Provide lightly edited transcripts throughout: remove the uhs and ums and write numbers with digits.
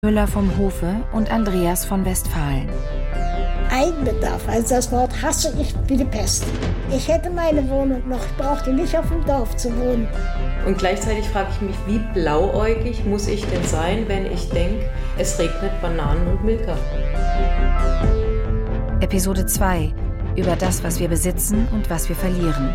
Müller vom Hofe und Andreas von Westfalen. Eigenbedarf, also das Wort hasse ich wie die Pest. Ich hätte meine Wohnung noch, ich brauchte nicht auf dem Dorf zu wohnen. Und gleichzeitig frage ich mich, wie blauäugig muss ich denn sein, wenn ich denke, es regnet Bananen und Milka. Episode 2: Über das, was wir besitzen und was wir verlieren.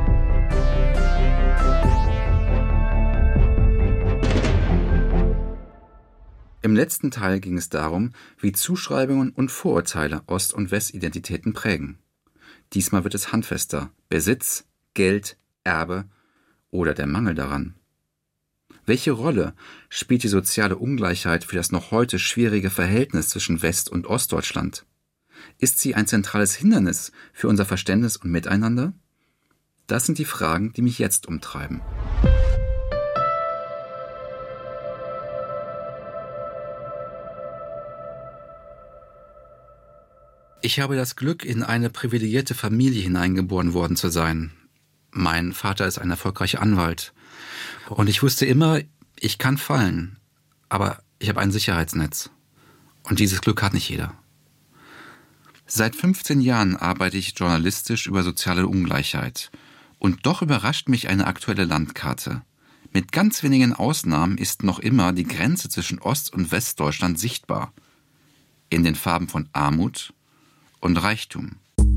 Im letzten Teil ging es darum, wie Zuschreibungen und Vorurteile Ost- und Westidentitäten prägen. Diesmal wird es handfester: Besitz, Geld, Erbe oder der Mangel daran. Welche Rolle spielt die soziale Ungleichheit für das noch heute schwierige Verhältnis zwischen West- und Ostdeutschland? Ist sie ein zentrales Hindernis für unser Verständnis und Miteinander? Das sind die Fragen, die mich jetzt umtreiben. Ich habe das Glück, in eine privilegierte Familie hineingeboren worden zu sein. Mein Vater ist ein erfolgreicher Anwalt. Und ich wusste immer, ich kann fallen, aber ich habe ein Sicherheitsnetz. Und dieses Glück hat nicht jeder. Seit 15 Jahren arbeite ich journalistisch über soziale Ungleichheit. Und doch überrascht mich eine aktuelle Landkarte. Mit ganz wenigen Ausnahmen ist noch immer die Grenze zwischen Ost- und Westdeutschland sichtbar. In den Farben von Armut und Reichtum.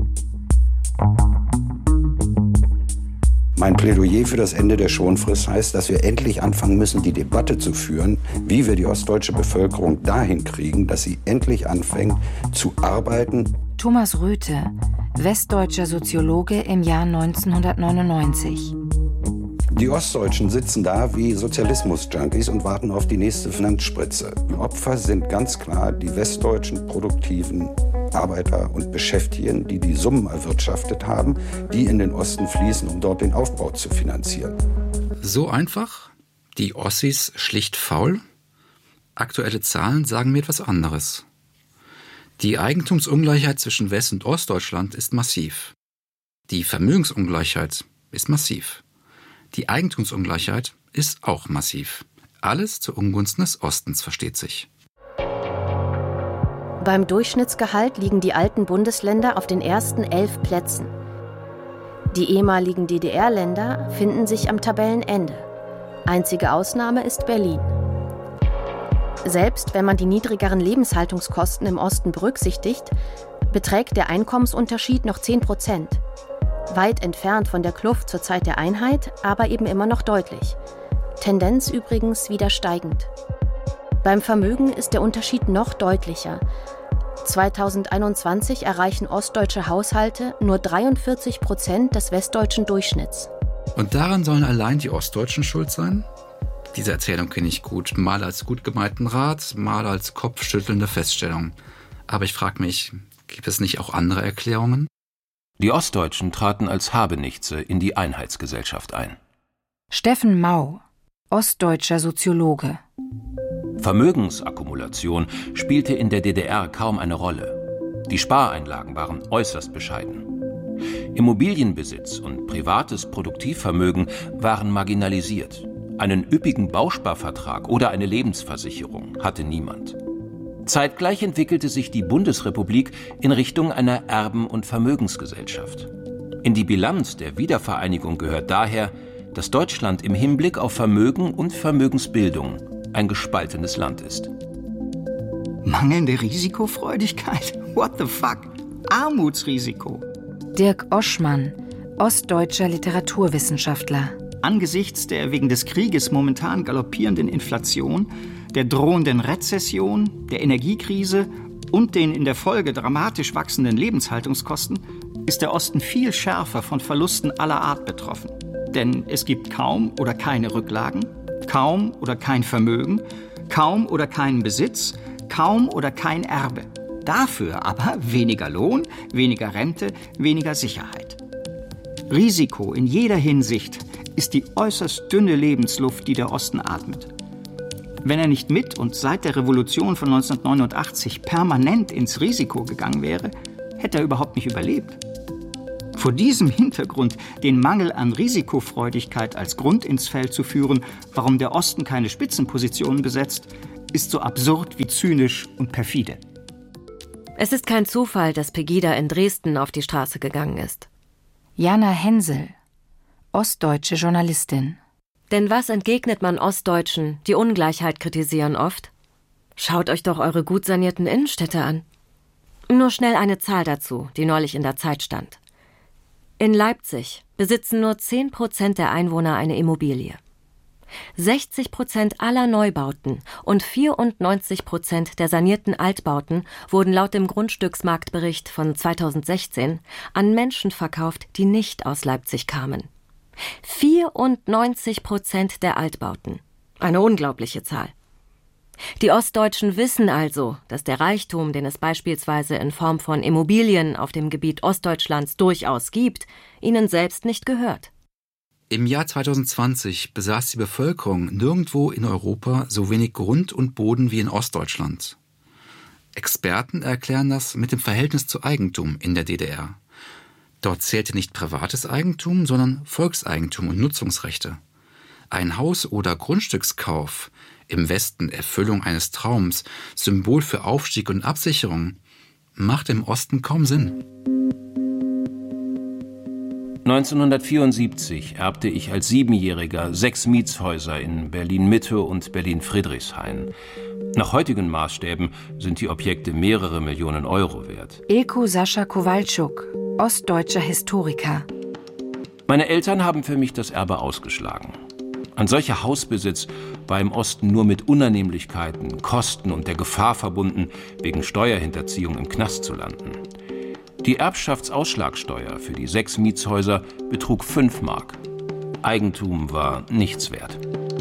Mein Plädoyer für das Ende der Schonfrist heißt, dass wir endlich anfangen müssen, die Debatte zu führen, wie wir die ostdeutsche Bevölkerung dahin kriegen, dass sie endlich anfängt zu arbeiten. Thomas Röthe, westdeutscher Soziologe im Jahr 1999. Die Ostdeutschen sitzen da wie Sozialismus-Junkies und warten auf die nächste Finanzspritze. Die Opfer sind ganz klar die westdeutschen produktiven Arbeiter und Beschäftigten, die die Summen erwirtschaftet haben, die in den Osten fließen, um dort den Aufbau zu finanzieren. So einfach? Die Ossis schlicht faul? Aktuelle Zahlen sagen mir etwas anderes. Die Eigentumsungleichheit zwischen West- und Ostdeutschland ist massiv. Die Vermögensungleichheit ist massiv. Die Eigentumsungleichheit ist auch massiv. Alles zu Ungunsten des Ostens, versteht sich. Beim Durchschnittsgehalt liegen die alten Bundesländer auf den ersten 11 Plätzen. Die ehemaligen DDR-Länder finden sich am Tabellenende. Einzige Ausnahme ist Berlin. Selbst wenn man die niedrigeren Lebenshaltungskosten im Osten berücksichtigt, beträgt der Einkommensunterschied noch 10%. Weit entfernt von der Kluft zur Zeit der Einheit, aber eben immer noch deutlich. Tendenz übrigens wieder steigend. Beim Vermögen ist der Unterschied noch deutlicher. 2021 erreichen ostdeutsche Haushalte nur 43% des westdeutschen Durchschnitts. Und daran sollen allein die Ostdeutschen schuld sein? Diese Erzählung kenne ich gut, mal als gut gemeinten Rat, mal als kopfschüttelnde Feststellung. Aber ich frage mich, gibt es nicht auch andere Erklärungen? Die Ostdeutschen traten als Habenichtse in die Einheitsgesellschaft ein. Steffen Mau, ostdeutscher Soziologe. Vermögensakkumulation spielte in der DDR kaum eine Rolle. Die Spareinlagen waren äußerst bescheiden. Immobilienbesitz und privates Produktivvermögen waren marginalisiert. Einen üppigen Bausparvertrag oder eine Lebensversicherung hatte niemand. Zeitgleich entwickelte sich die Bundesrepublik in Richtung einer Erben- und Vermögensgesellschaft. In die Bilanz der Wiedervereinigung gehört daher, dass Deutschland im Hinblick auf Vermögen und Vermögensbildung ein gespaltenes Land ist. Mangelnde Risikofreudigkeit? What the fuck? Armutsrisiko. Dirk Oschmann, ostdeutscher Literaturwissenschaftler. Angesichts der wegen des Krieges momentan galoppierenden Inflation, der drohenden Rezession, der Energiekrise und den in der Folge dramatisch wachsenden Lebenshaltungskosten ist der Osten viel schärfer von Verlusten aller Art betroffen. Denn es gibt kaum oder keine Rücklagen, kaum oder kein Vermögen, kaum oder keinen Besitz, kaum oder kein Erbe. Dafür aber weniger Lohn, weniger Rente, weniger Sicherheit. Risiko in jeder Hinsicht ist die äußerst dünne Lebensluft, die der Osten atmet. Wenn er nicht mit und seit der Revolution von 1989 permanent ins Risiko gegangen wäre, hätte er überhaupt nicht überlebt. Vor diesem Hintergrund den Mangel an Risikofreudigkeit als Grund ins Feld zu führen, warum der Osten keine Spitzenpositionen besetzt, ist so absurd wie zynisch und perfide. Es ist kein Zufall, dass Pegida in Dresden auf die Straße gegangen ist. Jana Hensel, ostdeutsche Journalistin. Denn was entgegnet man Ostdeutschen, die Ungleichheit kritisieren oft? Schaut euch doch eure gut sanierten Innenstädte an. Nur schnell eine Zahl dazu, die neulich in der Zeit stand. In Leipzig besitzen nur 10% der Einwohner eine Immobilie. 60% aller Neubauten und 94% der sanierten Altbauten wurden laut dem Grundstücksmarktbericht von 2016 an Menschen verkauft, die nicht aus Leipzig kamen. 94% der Altbauten. Eine unglaubliche Zahl. Die Ostdeutschen wissen also, dass der Reichtum, den es beispielsweise in Form von Immobilien auf dem Gebiet Ostdeutschlands durchaus gibt, ihnen selbst nicht gehört. Im Jahr 2020 besaß die Bevölkerung nirgendwo in Europa so wenig Grund und Boden wie in Ostdeutschland. Experten erklären das mit dem Verhältnis zu Eigentum in der DDR. Dort zählte nicht privates Eigentum, sondern Volkseigentum und Nutzungsrechte. Ein Haus- oder Grundstückskauf, im Westen Erfüllung eines Traums, Symbol für Aufstieg und Absicherung, macht im Osten kaum Sinn. 1974 erbte ich als 7-Jähriger 6 Mietshäuser in Berlin-Mitte und Berlin-Friedrichshain. Nach heutigen Maßstäben sind die Objekte mehrere Millionen Euro wert. Ilko Sascha Kowalczuk, ostdeutscher Historiker. Meine Eltern haben für mich das Erbe ausgeschlagen. Ein solcher Hausbesitz war im Osten nur mit Unannehmlichkeiten, Kosten und der Gefahr verbunden, wegen Steuerhinterziehung im Knast zu landen. Die Erbschaftsausschlagsteuer für die 6 Mietshäuser betrug 5 Mark. Eigentum war nichts wert.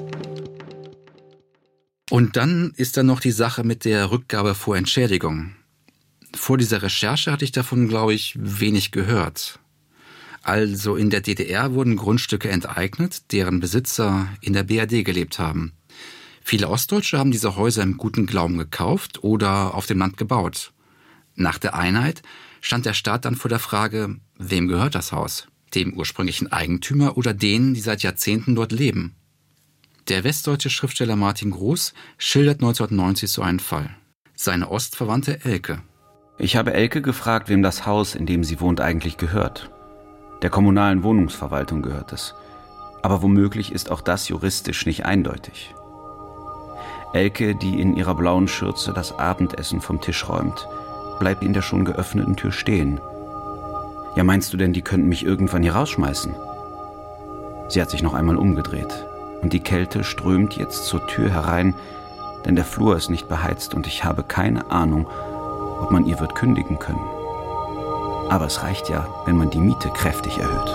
Und dann ist da noch die Sache mit der Rückgabe vor Entschädigung. Vor dieser Recherche hatte ich davon, glaube ich, wenig gehört. Also in der DDR wurden Grundstücke enteignet, deren Besitzer in der BRD gelebt haben. Viele Ostdeutsche haben diese Häuser im guten Glauben gekauft oder auf dem Land gebaut. Nach der Einheit stand der Staat dann vor der Frage, wem gehört das Haus? Dem ursprünglichen Eigentümer oder denen, die seit Jahrzehnten dort leben? Der westdeutsche Schriftsteller Martin Groß schildert 1990 so einen Fall. Seine Ostverwandte Elke. Ich habe Elke gefragt, wem das Haus, in dem sie wohnt, eigentlich gehört. Der kommunalen Wohnungsverwaltung gehört es. Aber womöglich ist auch das juristisch nicht eindeutig. Elke, die in ihrer blauen Schürze das Abendessen vom Tisch räumt, bleibt in der schon geöffneten Tür stehen. Ja, meinst du denn, die könnten mich irgendwann hier rausschmeißen? Sie hat sich noch einmal umgedreht und die Kälte strömt jetzt zur Tür herein, denn der Flur ist nicht beheizt und ich habe keine Ahnung, ob man ihr wird kündigen können. Aber es reicht ja, wenn man die Miete kräftig erhöht.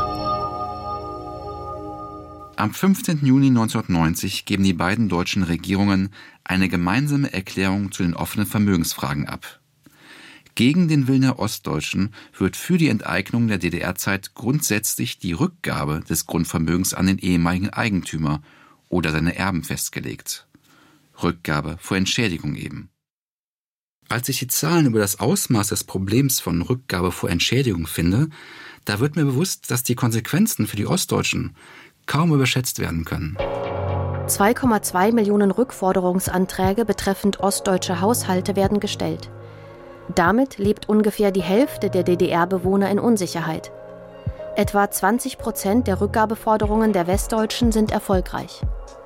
Am 15. Juni 1990 geben die beiden deutschen Regierungen eine gemeinsame Erklärung zu den offenen Vermögensfragen ab. Gegen den Willen der Ostdeutschen wird für die Enteignung der DDR-Zeit grundsätzlich die Rückgabe des Grundvermögens an den ehemaligen Eigentümer oder seine Erben festgelegt. Rückgabe vor Entschädigung eben. Als ich die Zahlen über das Ausmaß des Problems von Rückgabe vor Entschädigung finde, da wird mir bewusst, dass die Konsequenzen für die Ostdeutschen kaum überschätzt werden können. 2,2 Millionen Rückforderungsanträge betreffend ostdeutsche Haushalte werden gestellt. Damit lebt ungefähr die Hälfte der DDR-Bewohner in Unsicherheit. Etwa 20% der Rückgabeforderungen der Westdeutschen sind erfolgreich.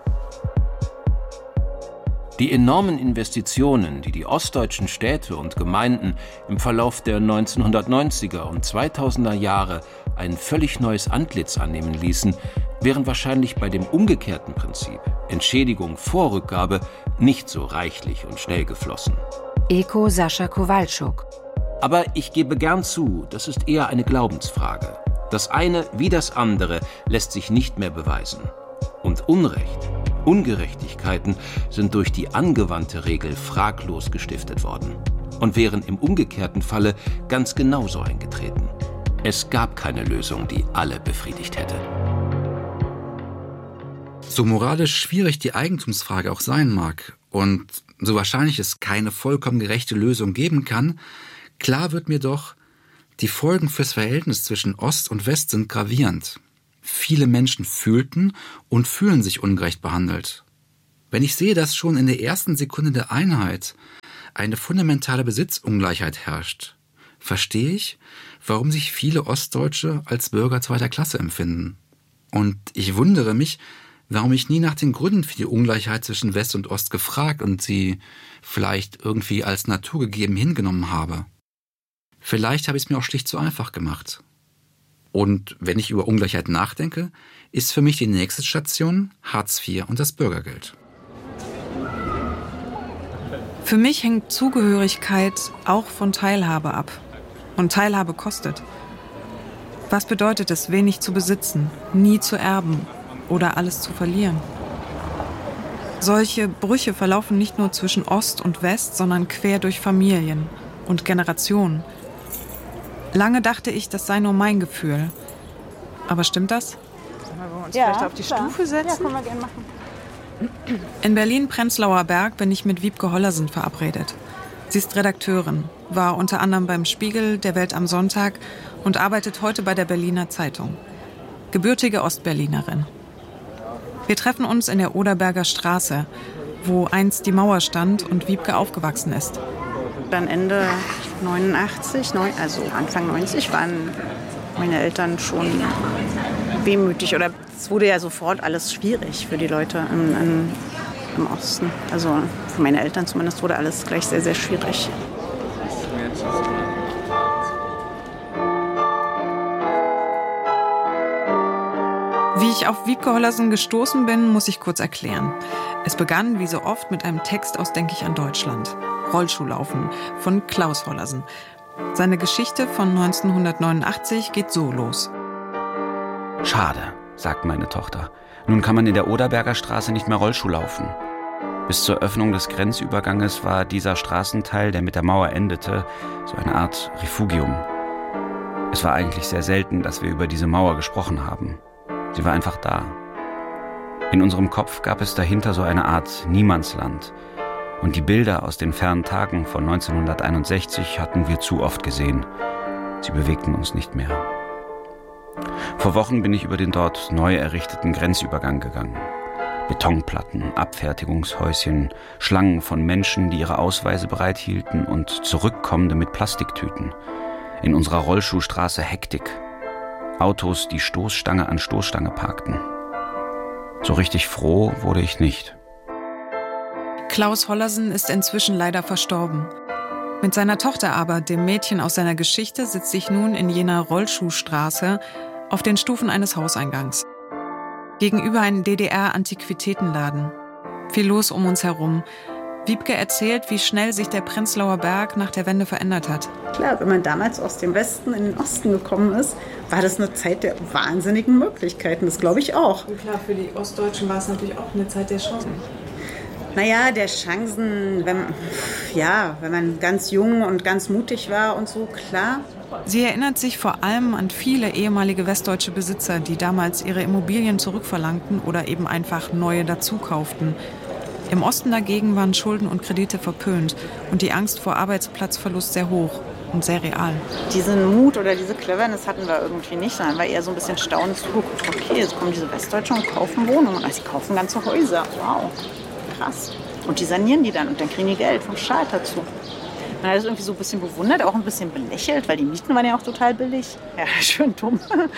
Die enormen Investitionen, die die ostdeutschen Städte und Gemeinden im Verlauf der 1990er und 2000er Jahre ein völlig neues Antlitz annehmen ließen, wären wahrscheinlich bei dem umgekehrten Prinzip, Entschädigung vor Rückgabe, nicht so reichlich und schnell geflossen. Ilko Sascha Kowalczuk. Aber ich gebe gern zu, das ist eher eine Glaubensfrage. Das eine wie das andere lässt sich nicht mehr beweisen. Und Unrecht, Ungerechtigkeiten sind durch die angewandte Regel fraglos gestiftet worden und wären im umgekehrten Falle ganz genauso eingetreten. Es gab keine Lösung, die alle befriedigt hätte. So moralisch schwierig die Eigentumsfrage auch sein mag und so wahrscheinlich es keine vollkommen gerechte Lösung geben kann, klar wird mir doch, die Folgen fürs Verhältnis zwischen Ost und West sind gravierend. Viele Menschen fühlten und fühlen sich ungerecht behandelt. Wenn ich sehe, dass schon in der ersten Sekunde der Einheit eine fundamentale Besitzungleichheit herrscht, verstehe ich, warum sich viele Ostdeutsche als Bürger zweiter Klasse empfinden. Und ich wundere mich, warum ich nie nach den Gründen für die Ungleichheit zwischen West und Ost gefragt und sie vielleicht irgendwie als naturgegeben hingenommen habe. Vielleicht habe ich es mir auch schlicht zu einfach gemacht. Und wenn ich über Ungleichheit nachdenke, ist für mich die nächste Station Hartz IV und das Bürgergeld. Für mich hängt Zugehörigkeit auch von Teilhabe ab. Und Teilhabe kostet. Was bedeutet es, wenig zu besitzen, nie zu erben oder alles zu verlieren? Solche Brüche verlaufen nicht nur zwischen Ost und West, sondern quer durch Familien und Generationen. Lange dachte ich, das sei nur mein Gefühl. Aber stimmt das? Wollen wir uns vielleicht auf die Stufe setzen? Ja, können wir gerne machen. In Berlin-Prenzlauer Berg bin ich mit Wiebke Hollersen verabredet. Sie ist Redakteurin, war unter anderem beim Spiegel, der Welt am Sonntag und arbeitet heute bei der Berliner Zeitung. Gebürtige Ostberlinerin. Wir treffen uns in der Oderberger Straße, wo einst die Mauer stand und Wiebke aufgewachsen ist. Dann Ende 89, also Anfang 90 waren meine Eltern schon wehmütig. Oder es wurde ja sofort alles schwierig für die Leute im Osten. Also für meine Eltern zumindest wurde alles gleich sehr, sehr schwierig. Wie ich auf Wiebke Hollersen gestoßen bin, muss ich kurz erklären. Es begann, wie so oft, mit einem Text aus Denk ich an Deutschland. Rollschuhlaufen von Klaus Hollersen. Seine Geschichte von 1989 geht so los. Schade, sagt meine Tochter. Nun kann man in der Oderberger Straße nicht mehr Rollschuh laufen. Bis zur Öffnung des Grenzüberganges war dieser Straßenteil, der mit der Mauer endete, so eine Art Refugium. Es war eigentlich sehr selten, dass wir über diese Mauer gesprochen haben. Sie war einfach da. In unserem Kopf gab es dahinter so eine Art Niemandsland. Und die Bilder aus den fernen Tagen von 1961 hatten wir zu oft gesehen. Sie bewegten uns nicht mehr. Vor Wochen bin ich über den dort neu errichteten Grenzübergang gegangen. Betonplatten, Abfertigungshäuschen, Schlangen von Menschen, die ihre Ausweise bereithielten und Zurückkommende mit Plastiktüten. In unserer Rollschuhstraße Hektik. Autos, die Stoßstange an Stoßstange parkten. So richtig froh wurde ich nicht. Klaus Hollersen ist inzwischen leider verstorben. Mit seiner Tochter aber, dem Mädchen aus seiner Geschichte, sitze ich nun in jener Rollschuhstraße auf den Stufen eines Hauseingangs. Gegenüber einem DDR-Antiquitätenladen. Viel los um uns herum. Wiebke erzählt, wie schnell sich der Prenzlauer Berg nach der Wende verändert hat. Klar, wenn man damals aus dem Westen in den Osten gekommen ist, war das eine Zeit der wahnsinnigen Möglichkeiten. Das glaube ich auch. Und klar, für die Ostdeutschen war es natürlich auch eine Zeit der Chancen. Naja, der Chancen, wenn man ganz jung und ganz mutig war und so, klar. Sie erinnert sich vor allem an viele ehemalige westdeutsche Besitzer, die damals ihre Immobilien zurückverlangten oder eben einfach neue dazukauften. Im Osten dagegen waren Schulden und Kredite verpönt und die Angst vor Arbeitsplatzverlust sehr hoch und sehr real. Diesen Mut oder diese Cleverness hatten wir irgendwie nicht, sondern war eher so ein bisschen staunend zugeguckt. Okay, jetzt kommen diese Westdeutschen und kaufen Wohnungen. Also sie kaufen ganze Häuser. Wow. Krass. Und die sanieren die dann und dann kriegen die Geld vom Staat dazu. Man hat das irgendwie so ein bisschen bewundert, auch ein bisschen belächelt, weil die Mieten waren ja auch total billig. Ja, schön dumm.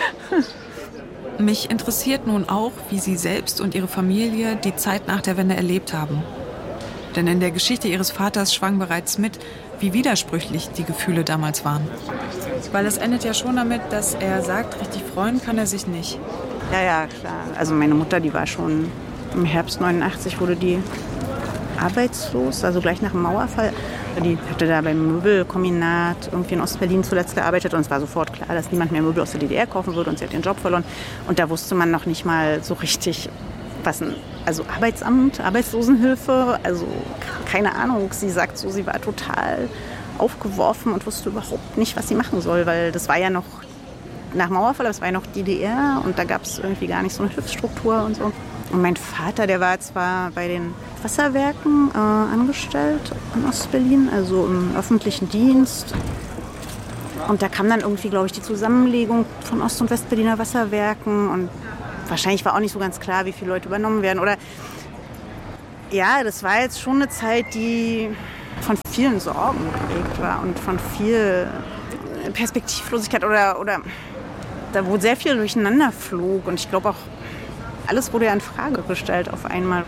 Mich interessiert nun auch, wie Sie selbst und Ihre Familie die Zeit nach der Wende erlebt haben. Denn in der Geschichte Ihres Vaters schwang bereits mit, wie widersprüchlich die Gefühle damals waren. Weil es endet ja schon damit, dass er sagt, richtig freuen kann er sich nicht. Ja, klar. Also meine Mutter, die war schon im Herbst 89 wurde die arbeitslos, also gleich nach dem Mauerfall. Die hatte da beim Möbelkombinat irgendwie in Ostberlin zuletzt gearbeitet und es war sofort klar, dass niemand mehr Möbel aus der DDR kaufen würde und sie hat den Job verloren. Und da wusste man noch nicht mal so richtig, also Arbeitsamt, Arbeitslosenhilfe, also keine Ahnung. Sie sagt so, sie war total aufgeworfen und wusste überhaupt nicht, was sie machen soll, weil das war ja noch nach Mauerfall, das war ja noch DDR und da gab es irgendwie gar nicht so eine Hilfsstruktur und so. Und mein Vater, der war zwar bei den Wasserwerken angestellt in Ostberlin, also im öffentlichen Dienst. Und da kam dann irgendwie, glaube ich, die Zusammenlegung von Ost- und Westberliner Wasserwerken. Und wahrscheinlich war auch nicht so ganz klar, wie viele Leute übernommen werden. Oder Ja, das war jetzt schon eine Zeit, die von vielen Sorgen geprägt war und von viel Perspektivlosigkeit oder da wo sehr viel durcheinander flog. Und ich glaube auch, alles wurde ja in Frage gestellt auf einmal.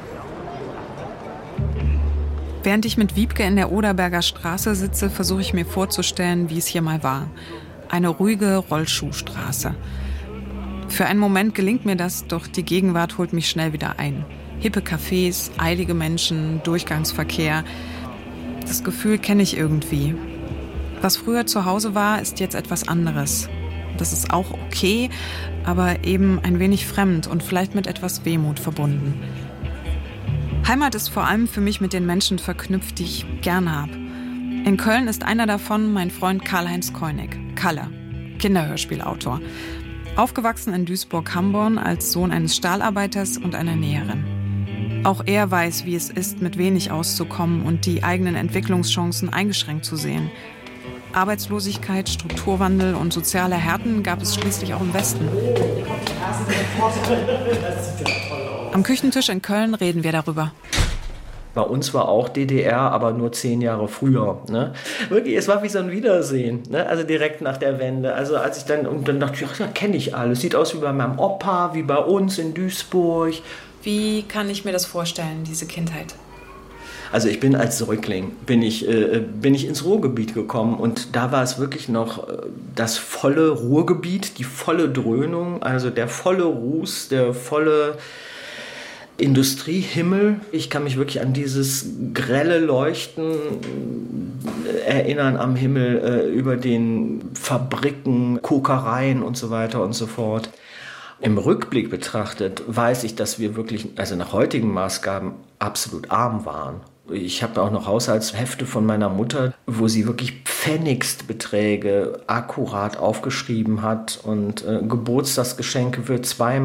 Während ich mit Wiebke in der Oderberger Straße sitze, versuche ich mir vorzustellen, wie es hier mal war. Eine ruhige Rollschuhstraße. Für einen Moment gelingt mir das, doch die Gegenwart holt mich schnell wieder ein. Hippe Cafés, eilige Menschen, Durchgangsverkehr. Das Gefühl kenne ich irgendwie. Was früher zu Hause war, ist jetzt etwas anderes. Das ist auch okay, aber eben ein wenig fremd und vielleicht mit etwas Wehmut verbunden. Heimat ist vor allem für mich mit den Menschen verknüpft, die ich gern habe. In Köln ist einer davon mein Freund Karl-Heinz Koenig, Kalle, Kinderhörspielautor. Aufgewachsen in Duisburg-Hamborn als Sohn eines Stahlarbeiters und einer Näherin. Auch er weiß, wie es ist, mit wenig auszukommen und die eigenen Entwicklungschancen eingeschränkt zu sehen. Arbeitslosigkeit, Strukturwandel und soziale Härten gab es schließlich auch im Westen. Am Küchentisch in Köln reden wir darüber. Bei uns war auch DDR, aber nur 10 Jahre früher. Ne? Wirklich, es war wie so ein Wiedersehen, ne? Also direkt nach der Wende. Also als ich dann dachte, ja, kenne ich alles. Sieht aus wie bei meinem Opa, wie bei uns in Duisburg. Wie kann ich mir das vorstellen, diese Kindheit? Also ich bin als Säugling, bin ich ins Ruhrgebiet gekommen und da war es wirklich noch das volle Ruhrgebiet, die volle Dröhnung, also der volle Ruß, der volle Industriehimmel. Ich kann mich wirklich an dieses grelle Leuchten erinnern am Himmel über den Fabriken, Kokereien und so weiter und so fort. Im Rückblick betrachtet weiß ich, dass wir wirklich, also nach heutigen Maßgaben, absolut arm waren. Ich habe auch noch Haushaltshefte von meiner Mutter, wo sie wirklich Pfennigstbeträge akkurat aufgeschrieben hat und Geburtstagsgeschenke für 2,51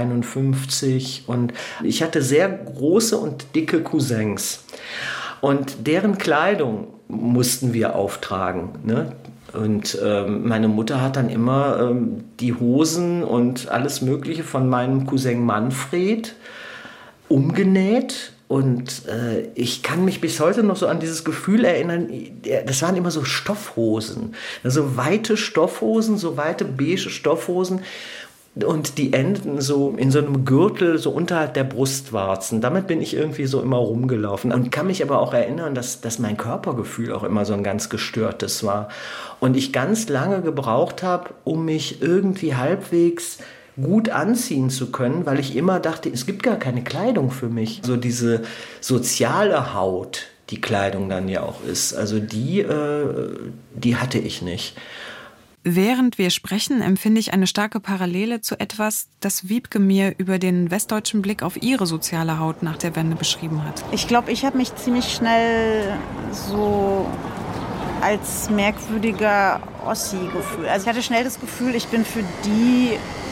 Mark. Und ich hatte sehr große und dicke Cousins. Und deren Kleidung mussten wir auftragen, ne? Und meine Mutter hat dann immer die Hosen und alles Mögliche von meinem Cousin Manfred umgenäht. Und ich kann mich bis heute noch so an dieses Gefühl erinnern, das waren immer so Stoffhosen, so weite Stoffhosen, so weite beige Stoffhosen. Und die endeten so in so einem Gürtel, so unterhalb der Brustwarzen. Damit bin ich irgendwie so immer rumgelaufen. Und kann mich aber auch erinnern, dass mein Körpergefühl auch immer so ein ganz gestörtes war. Und ich ganz lange gebraucht habe, um mich irgendwie halbwegs gut anziehen zu können, weil ich immer dachte, es gibt gar keine Kleidung für mich. So diese soziale Haut, die Kleidung dann ja auch ist, also die hatte ich nicht. Während wir sprechen, empfinde ich eine starke Parallele zu etwas, das Wiebke mir über den westdeutschen Blick auf ihre soziale Haut nach der Wende beschrieben hat. Ich glaube, ich habe mich ziemlich schnell so als merkwürdiger Ossi gefühlt. Also ich hatte schnell das Gefühl, ich bin für die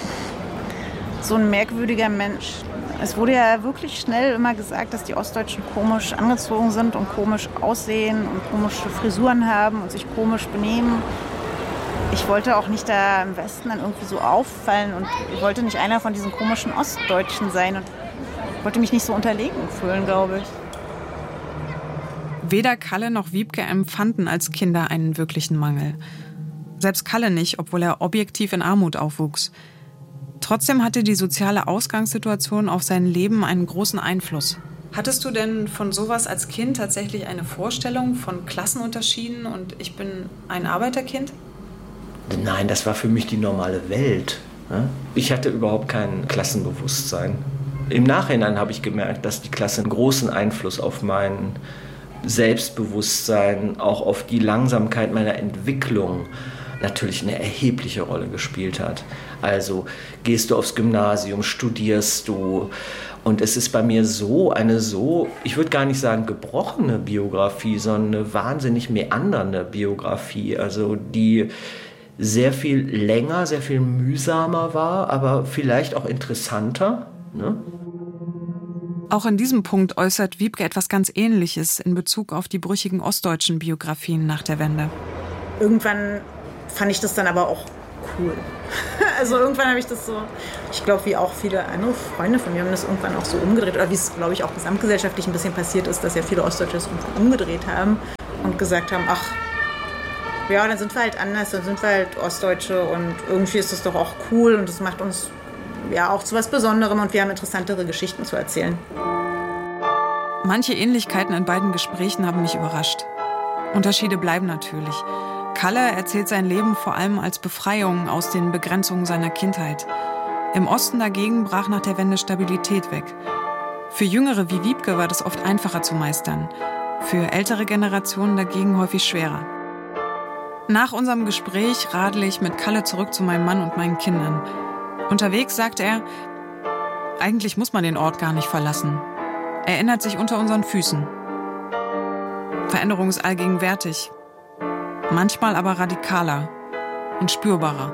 so ein merkwürdiger Mensch. Es wurde ja wirklich schnell immer gesagt, dass die Ostdeutschen komisch angezogen sind und komisch aussehen und komische Frisuren haben und sich komisch benehmen. Ich wollte auch nicht da im Westen dann irgendwie so auffallen und ich wollte nicht einer von diesen komischen Ostdeutschen sein und wollte mich nicht so unterlegen fühlen, glaube ich. Weder Kalle noch Wiebke empfanden als Kinder einen wirklichen Mangel. Selbst Kalle nicht, obwohl er objektiv in Armut aufwuchs. Trotzdem hatte die soziale Ausgangssituation auf sein Leben einen großen Einfluss. Hattest du denn von sowas als Kind tatsächlich eine Vorstellung von Klassenunterschieden und ich bin ein Arbeiterkind? Nein, das war für mich die normale Welt. Ich hatte überhaupt kein Klassenbewusstsein. Im Nachhinein habe ich gemerkt, dass die Klasse einen großen Einfluss auf mein Selbstbewusstsein, auch auf die Langsamkeit meiner Entwicklung natürlich eine erhebliche Rolle gespielt hat. Also gehst du aufs Gymnasium, studierst du und es ist bei mir ich würde gar nicht sagen gebrochene Biografie, sondern eine wahnsinnig meandernde Biografie, also die sehr viel länger, sehr viel mühsamer war, aber vielleicht auch interessanter, ne? Auch in diesem Punkt äußert Wiebke etwas ganz Ähnliches in Bezug auf die brüchigen ostdeutschen Biografien nach der Wende. Irgendwann fand ich das dann aber auch cool. Also irgendwann habe ich das so, ich glaube, wie auch viele andere Freunde von mir haben das irgendwann auch so umgedreht. Oder wie es, glaube ich, auch gesamtgesellschaftlich ein bisschen passiert ist, dass ja viele Ostdeutsche das umgedreht haben und gesagt haben, ach, ja, dann sind wir halt anders, dann sind wir halt Ostdeutsche und irgendwie ist das doch auch cool und das macht uns ja auch zu was Besonderem und wir haben interessantere Geschichten zu erzählen. Manche Ähnlichkeiten in beiden Gesprächen haben mich überrascht. Unterschiede bleiben natürlich. Kalle erzählt sein Leben vor allem als Befreiung aus den Begrenzungen seiner Kindheit. Im Osten dagegen brach nach der Wende Stabilität weg. Für Jüngere wie Wiebke war das oft einfacher zu meistern. Für ältere Generationen dagegen häufig schwerer. Nach unserem Gespräch radle ich mit Kalle zurück zu meinem Mann und meinen Kindern. Unterwegs sagt er, eigentlich muss man den Ort gar nicht verlassen. Er ändert sich unter unseren Füßen. Veränderung ist allgegenwärtig. Manchmal aber radikaler und spürbarer.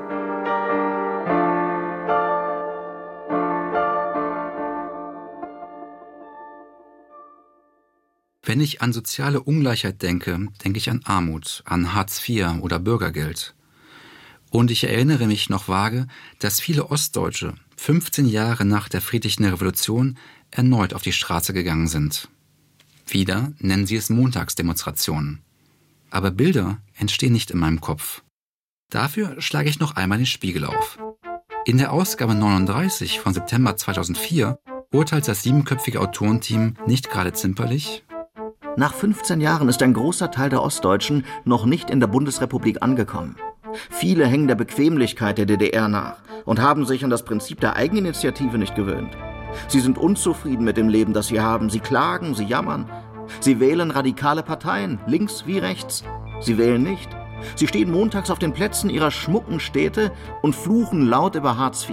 Wenn ich an soziale Ungleichheit denke, denke ich an Armut, an Hartz IV oder Bürgergeld. Und ich erinnere mich noch vage, dass viele Ostdeutsche 15 Jahre nach der Friedlichen Revolution erneut auf die Straße gegangen sind. Wieder nennen sie es Montagsdemonstrationen. Aber Bilder entstehen nicht in meinem Kopf. Dafür schlage ich noch einmal den Spiegel auf. In der Ausgabe 39 von September 2004 urteilt das 7-köpfige Autorenteam nicht gerade zimperlich: Nach 15 Jahren ist ein großer Teil der Ostdeutschen noch nicht in der Bundesrepublik angekommen. Viele hängen der Bequemlichkeit der DDR nach und haben sich an das Prinzip der Eigeninitiative nicht gewöhnt. Sie sind unzufrieden mit dem Leben, das sie haben. Sie klagen, sie jammern. Sie wählen radikale Parteien, links wie rechts. Sie wählen nicht. Sie stehen montags auf den Plätzen ihrer schmucken Städte und fluchen laut über Hartz IV.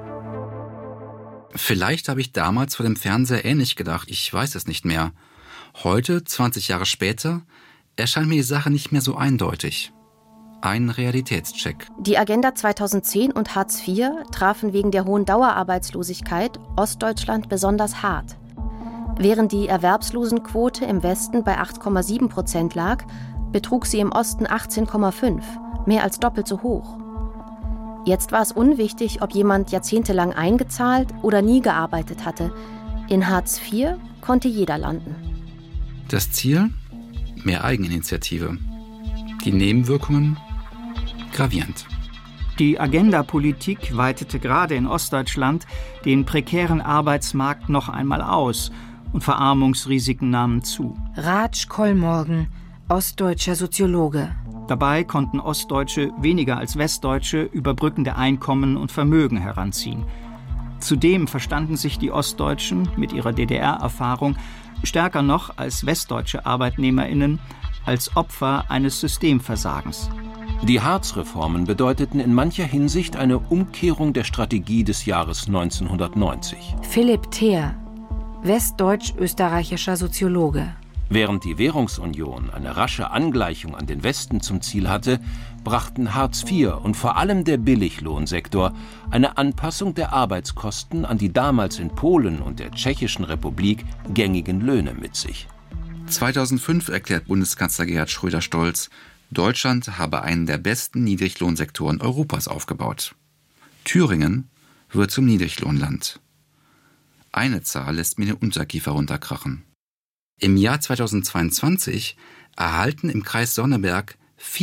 Vielleicht habe ich damals vor dem Fernseher ähnlich gedacht, ich weiß es nicht mehr. Heute, 20 Jahre später, erscheint mir die Sache nicht mehr so eindeutig. Ein Realitätscheck. Die Agenda 2010 und Hartz IV trafen wegen der hohen Dauerarbeitslosigkeit Ostdeutschland besonders hart. Während die Erwerbslosenquote im Westen bei 8,7% lag, betrug sie im Osten 18,5%, mehr als doppelt so hoch. Jetzt war es unwichtig, ob jemand jahrzehntelang eingezahlt oder nie gearbeitet hatte. In Hartz IV konnte jeder landen. Das Ziel? Mehr Eigeninitiative. Die Nebenwirkungen? Gravierend. Die Agenda-Politik weitete gerade in Ostdeutschland den prekären Arbeitsmarkt noch einmal aus und Verarmungsrisiken nahmen zu. Raj Kollmorgen, ostdeutscher Soziologe. Dabei konnten Ostdeutsche weniger als Westdeutsche überbrückende Einkommen und Vermögen heranziehen. Zudem verstanden sich die Ostdeutschen mit ihrer DDR-Erfahrung stärker noch als westdeutsche ArbeitnehmerInnen als Opfer eines Systemversagens. Die Hartz-Reformen bedeuteten in mancher Hinsicht eine Umkehrung der Strategie des Jahres 1990. Philipp Theer, westdeutsch-österreichischer Soziologe. Während die Währungsunion eine rasche Angleichung an den Westen zum Ziel hatte, brachten Hartz IV und vor allem der Billiglohnsektor eine Anpassung der Arbeitskosten an die damals in Polen und der Tschechischen Republik gängigen Löhne mit sich. 2005 erklärt Bundeskanzler Gerhard Schröder stolz, Deutschland habe einen der besten Niedriglohnsektoren Europas aufgebaut. Thüringen wird zum Niedriglohnland. Eine Zahl lässt mir den Unterkiefer runterkrachen. Im Jahr 2022 erhalten im Kreis Sonneberg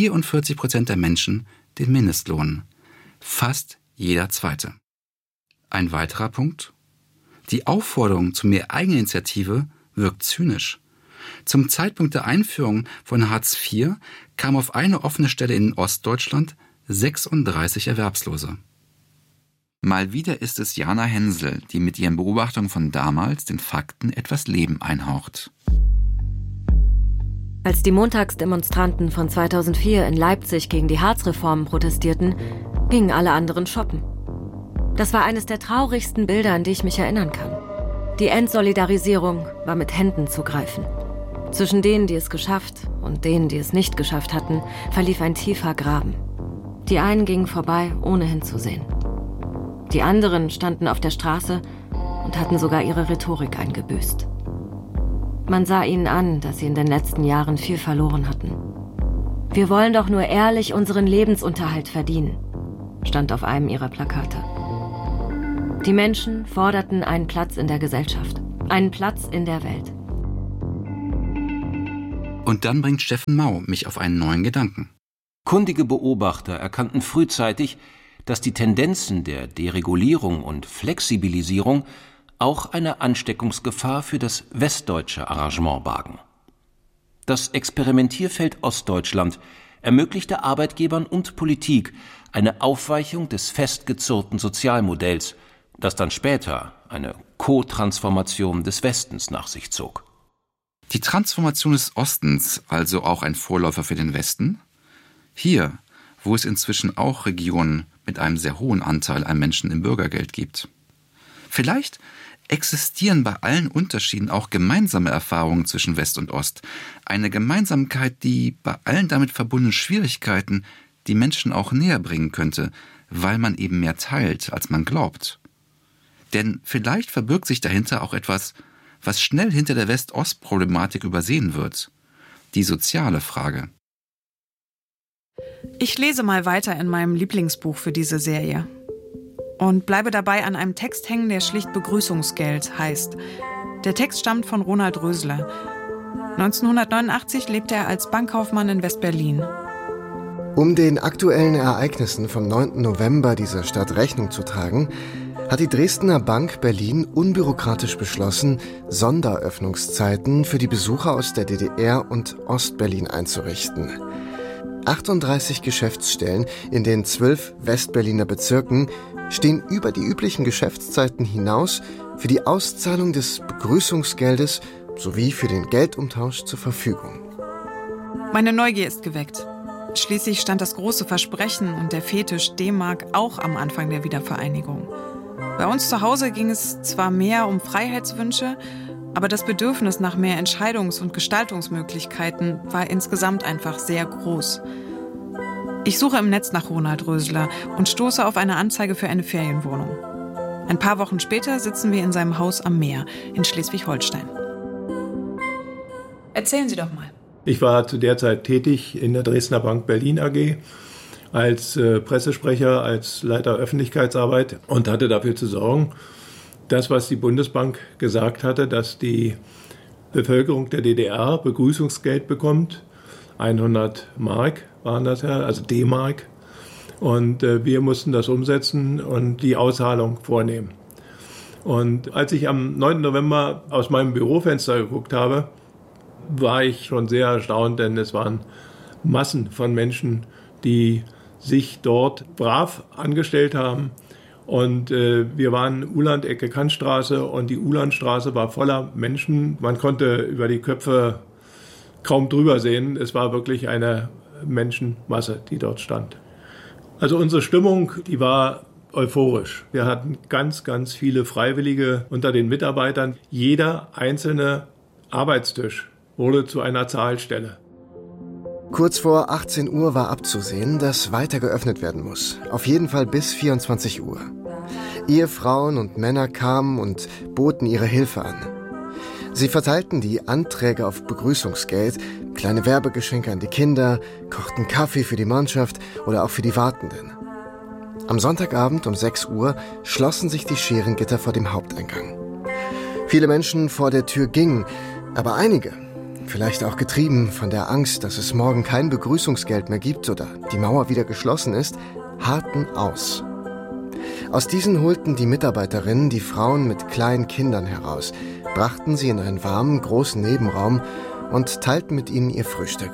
44% der Menschen den Mindestlohn. Fast jeder Zweite. Ein weiterer Punkt: Die Aufforderung zu mehr Eigeninitiative wirkt zynisch. Zum Zeitpunkt der Einführung von Hartz IV kamen auf eine offene Stelle in Ostdeutschland 36 Erwerbslose. Mal wieder ist es Jana Hensel, die mit ihren Beobachtungen von damals den Fakten etwas Leben einhaucht. Als die Montagsdemonstranten von 2004 in Leipzig gegen die Hartz-Reformen protestierten, gingen alle anderen shoppen. Das war eines der traurigsten Bilder, an die ich mich erinnern kann. Die Entsolidarisierung war mit Händen zu greifen. Zwischen denen, die es geschafft, und denen, die es nicht geschafft hatten, verlief ein tiefer Graben. Die einen gingen vorbei, ohne hinzusehen. Die anderen standen auf der Straße und hatten sogar ihre Rhetorik eingebüßt. Man sah ihnen an, dass sie in den letzten Jahren viel verloren hatten. Wir wollen doch nur ehrlich unseren Lebensunterhalt verdienen. stand auf einem ihrer Plakate. Die Menschen forderten einen Platz in der Gesellschaft, einen Platz in der Welt. Und dann bringt Steffen Mau mich auf einen neuen Gedanken. Kundige Beobachter erkannten frühzeitig, dass die Tendenzen der Deregulierung und Flexibilisierung auch eine Ansteckungsgefahr für das westdeutsche Arrangement bargen. Das Experimentierfeld Ostdeutschland ermöglichte Arbeitgebern und Politik eine Aufweichung des festgezurrten Sozialmodells, das dann später eine Co-Transformation des Westens nach sich zog. Die Transformation des Ostens, also auch ein Vorläufer für den Westen? Hier, wo es inzwischen auch Regionen mit einem sehr hohen Anteil an Menschen im Bürgergeld gibt. Vielleicht existieren bei allen Unterschieden auch gemeinsame Erfahrungen zwischen West und Ost. Eine Gemeinsamkeit, die bei allen damit verbundenen Schwierigkeiten die Menschen auch näher bringen könnte, weil man eben mehr teilt, als man glaubt. Denn vielleicht verbirgt sich dahinter auch etwas, was schnell hinter der West-Ost-Problematik übersehen wird. Die soziale Frage. Ich lese mal weiter in meinem Lieblingsbuch für diese Serie und bleibe dabei an einem Text hängen, der schlicht Begrüßungsgeld heißt. Der Text stammt von Ronald Rösler. 1989 lebte er als Bankkaufmann in West-Berlin. Um den aktuellen Ereignissen vom 9. November dieser Stadt Rechnung zu tragen, hat die Dresdner Bank Berlin unbürokratisch beschlossen, Sonderöffnungszeiten für die Besucher aus der DDR und Ostberlin einzurichten. 38 Geschäftsstellen in den 12 Westberliner Bezirken stehen über die üblichen Geschäftszeiten hinaus für die Auszahlung des Begrüßungsgeldes sowie für den Geldumtausch zur Verfügung. Meine Neugier ist geweckt. Schließlich stand das große Versprechen und der Fetisch D-Mark auch am Anfang der Wiedervereinigung. Bei uns zu Hause ging es zwar mehr um Freiheitswünsche, aber das Bedürfnis nach mehr Entscheidungs- und Gestaltungsmöglichkeiten war insgesamt einfach sehr groß. Ich suche im Netz nach Ronald Rösler und stoße auf eine Anzeige für eine Ferienwohnung. Ein paar Wochen später sitzen wir in seinem Haus am Meer in Schleswig-Holstein. Erzählen Sie doch mal. Ich war zu der Zeit tätig in der Dresdner Bank Berlin AG als Pressesprecher, als Leiter Öffentlichkeitsarbeit und hatte dafür zu sorgen, das, was die Bundesbank gesagt hatte, dass die Bevölkerung der DDR Begrüßungsgeld bekommt. 100 Mark waren das ja, also D-Mark. Und wir mussten das umsetzen und die Auszahlung vornehmen. Und als ich am 9. November aus meinem Bürofenster geguckt habe, war ich schon sehr erstaunt, denn es waren Massen von Menschen, die sich dort brav angestellt haben. Und wir waren Uhland-Ecke Kantstraße und die Uhlandstraße war voller Menschen. Man konnte über die Köpfe kaum drüber sehen. Es war wirklich eine Menschenmasse, die dort stand. Also unsere Stimmung, die war euphorisch. Wir hatten ganz, ganz viele Freiwillige unter den Mitarbeitern. Jeder einzelne Arbeitstisch wurde zu einer Zahlstelle. Kurz vor 18 Uhr war abzusehen, dass weiter geöffnet werden muss. Auf jeden Fall bis 24 Uhr. Ehefrauen und Männer kamen und boten ihre Hilfe an. Sie verteilten die Anträge auf Begrüßungsgeld, kleine Werbegeschenke an die Kinder, kochten Kaffee für die Mannschaft oder auch für die Wartenden. Am Sonntagabend um 6 Uhr schlossen sich die Scherengitter vor dem Haupteingang. Viele Menschen vor der Tür gingen, aber einige, vielleicht auch getrieben von der Angst, dass es morgen kein Begrüßungsgeld mehr gibt oder die Mauer wieder geschlossen ist, harrten aus. Aus diesen holten die Mitarbeiterinnen die Frauen mit kleinen Kindern heraus, brachten sie in einen warmen, großen Nebenraum und teilten mit ihnen ihr Frühstück.